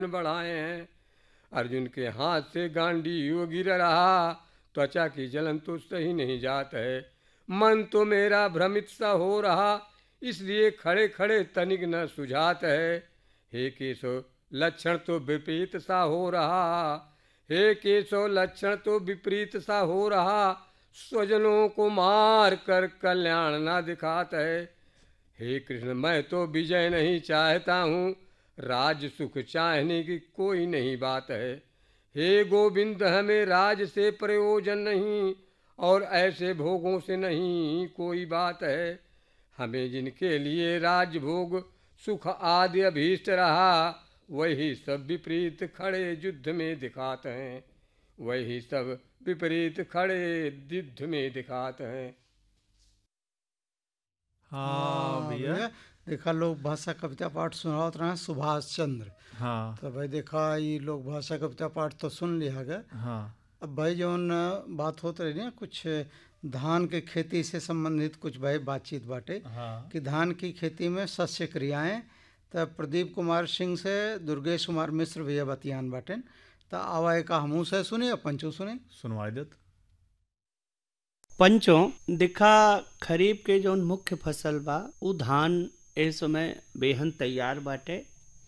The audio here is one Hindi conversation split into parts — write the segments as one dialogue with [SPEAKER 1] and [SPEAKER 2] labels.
[SPEAKER 1] बढ़ाए हैं। अर्जुन के हाथ से गांडीव गिर रहा, त्वचा की जलन तो सही नहीं जात है। मन तो मेरा भ्रमित सा हो रहा, इसलिए खड़े खड़े तनिक न सुझात है। हे केशव, लक्षण तो विपरीत सा हो रहा, हे केशव लक्षण तो विपरीत सा हो रहा, स्वजनों को मार कर कल्याण ना दिखात है। हे कृष्ण, मैं तो विजय नहीं चाहता हूँ, राज सुख चाहने की कोई नहीं बात है। हे गोविंद, हमें राज से प्रयोजन नहीं, और ऐसे भोगों से नहीं कोई बात है। हमें जिनके लिए राजभोग सुख आदि अभीष्ट रहा, वही सब विपरीत खड़े युद्ध में दिखाते हैं, वही सब विपरीत खड़े युद्ध में दिखाते हैं।
[SPEAKER 2] हाँ
[SPEAKER 3] हाँ
[SPEAKER 2] भैया।
[SPEAKER 3] भैया, देखा लोग भाषा कविता पाठ सुनावत रहे सुभाष चंद्र।
[SPEAKER 2] हाँ
[SPEAKER 3] तो भाई देखा ये लोग भाषा कविता पाठ तो सुन लिया गया।
[SPEAKER 2] हाँ
[SPEAKER 3] अब भाई जौन बात होत रही ना कुछ धान के खेती से संबंधित कुछ भाई बातचीत बाटे
[SPEAKER 2] हाँ
[SPEAKER 3] कि धान की खेती में शस्य क्रियाएं। तो प्रदीप कुमार सिंह से दुर्गेश कुमार मिश्र भैया बतियान बाटेन। तो आवा का हमू से सुने या पंचो सुने।
[SPEAKER 2] सुनवाई देत।
[SPEAKER 4] पंचों दिखा खरीफ के जौन मुख्य फसल बा उ धान ए समय बेहन तैयार बाटे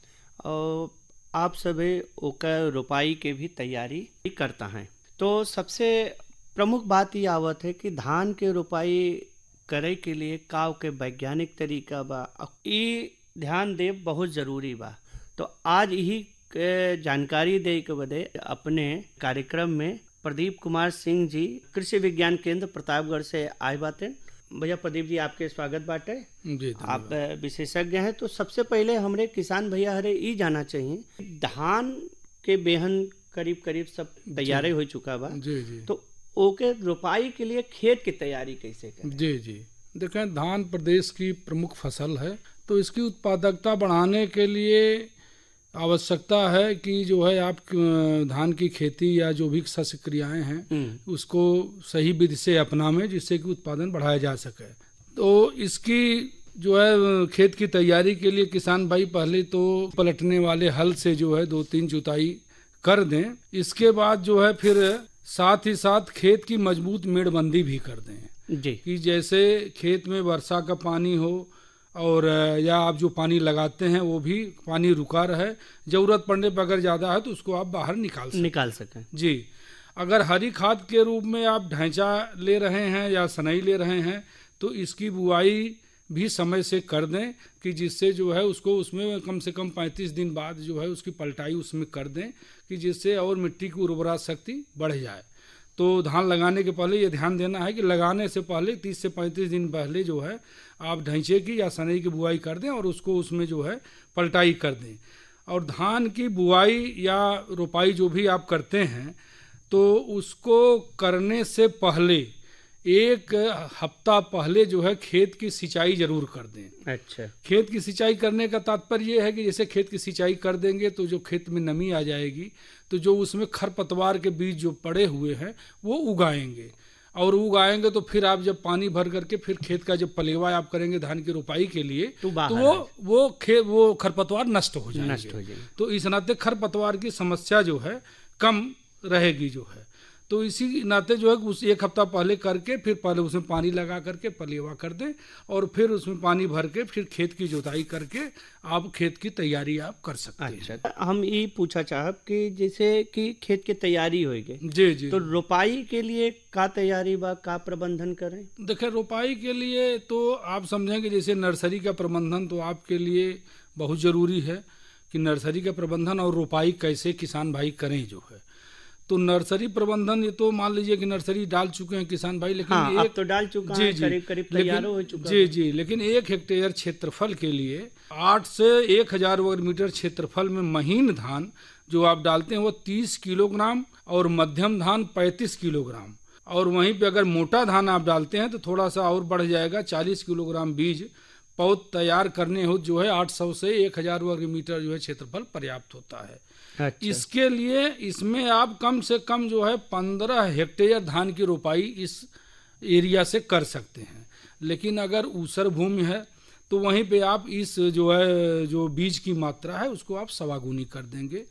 [SPEAKER 4] और आप सभी ओकर रोपाई के भी तैयारी करता हैं। तो सबसे प्रमुख बात ये आवत है कि धान के रोपाई करे के लिए काव के वैज्ञानिक तरीका बा, ई ध्यान देव बहुत जरूरी बा। तो आज यही के जानकारी दे के बदे अपने कार्यक्रम में प्रदीप कुमार सिंह जी कृषि विज्ञान केंद्र प्रतापगढ़ से आए बाटे। भैया प्रदीप जी, आपके स्वागत बाटे।
[SPEAKER 3] जी
[SPEAKER 4] आप विशेषज्ञ हैं, तो सबसे पहले हमरे किसान भैया हरे ई जाना चाहिए धान के बेहन करीब करीब सब तैयारी हो चुका बा,
[SPEAKER 5] जी जी
[SPEAKER 4] तो ओके रोपाई के लिए खेत की तैयारी कैसे करें?
[SPEAKER 5] जी जी देखें, धान प्रदेश की प्रमुख फसल है, तो इसकी उत्पादकता बढ़ाने के लिए आवश्यकता है कि जो है आप धान की खेती या जो भी शस्य क्रियाएं हैं उसको सही विधि से अपनाएं, जिससे कि उत्पादन बढ़ाया जा सके। तो इसकी जो है खेत की तैयारी के लिए किसान भाई पहले तो पलटने वाले हल से जो है 2-3 जुताई कर दें। इसके बाद जो है फिर साथ ही साथ खेत की मजबूत मेड़बंदी भी कर दें
[SPEAKER 4] जी।
[SPEAKER 5] कि जैसे खेत में वर्षा का पानी हो और या आप जो पानी लगाते हैं वो भी पानी रुका रहे, जरूरत पड़ने पर अगर ज़्यादा है तो उसको आप बाहर निकाल सकें। जी, अगर हरी खाद के रूप में आप ढैंचा ले रहे हैं या सनई ले रहे हैं तो इसकी बुआई भी समय से कर दें कि जिससे जो है उसको उसमें कम से कम 35 दिन बाद जो है उसकी पलटाई उसमें कर दें कि जिससे और मिट्टी की उर्वरा शक्ति बढ़ जाए। तो धान लगाने के पहले ये ध्यान देना है कि लगाने से पहले 30 से 35 दिन पहले जो है आप ढैंचे की या सनई की बुआई कर दें और उसको उसमें जो है पलटाई कर दें। और धान की बुआई या रोपाई जो भी आप करते हैं तो उसको करने से पहले 1 हफ्ता पहले जो है खेत की सिंचाई जरूर कर दें।
[SPEAKER 4] अच्छा।
[SPEAKER 5] खेत की सिंचाई करने का तात्पर्य ये है कि जैसे खेत की सिंचाई कर देंगे तो जो खेत में नमी आ जाएगी, तो जो उसमें खरपतवार के बीज जो पड़े हुए हैं वो उगाएंगे, और उगाएंगे तो फिर आप जब पानी भर करके फिर खेत का जब पलेवा आप करेंगे धान की रोपाई के लिए तो वो खरपतवार नष्ट हो जाएंगे। तो इस नाते खरपतवार की समस्या जो है कम रहेगी जो है। तो इसी नाते जो है उस 1 हफ्ता पहले करके फिर पहले उसमें पानी लगा करके पलेवा कर दें और फिर उसमें पानी भर के फिर खेत की जुताई करके आप खेत की तैयारी आप कर सकते हैं।
[SPEAKER 4] अच्छा, हम ये पूछा चाहब कि जैसे कि खेत की तैयारी होगी
[SPEAKER 5] जी जी,
[SPEAKER 4] तो रोपाई के लिए का तैयारी बा, का प्रबंधन करें?
[SPEAKER 5] देखिए, रोपाई के लिए तो आप समझेंगे जैसे नर्सरी का प्रबंधन तो आपके लिए बहुत ज़रूरी है कि नर्सरी का प्रबंधन और रोपाई कैसे किसान भाई करें जो है। तो नर्सरी प्रबंधन ये तो मान लीजिए कि नर्सरी डाल चुके हैं किसान भाई, लेकिन
[SPEAKER 4] हाँ, अब तो डाल चुका है, करीब करीब तैयार हो चुका है।
[SPEAKER 5] जी, लेकिन 1 हेक्टेयर क्षेत्रफल के लिए 8 से 1000 वर्ग मीटर क्षेत्रफल में महीन धान जो आप डालते हैं वो 30 किलोग्राम और मध्यम धान 35 किलोग्राम, और वहीं पे अगर मोटा धान आप डालते हैं तो थोड़ा सा और बढ़ जाएगा, 40 किलोग्राम बीज पौध तैयार करने हो जो है 800 से 1000 वर्ग मीटर जो है क्षेत्रफल पर्याप्त होता है।
[SPEAKER 4] अच्छा।
[SPEAKER 5] इसके लिए इसमें आप कम से कम जो है 15 हेक्टेयर धान की रोपाई इस एरिया से कर सकते हैं। लेकिन अगर ऊसर भूमि है तो वहीं पे आप इस जो है जो बीज की मात्रा है उसको आप सवागुनी कर देंगे।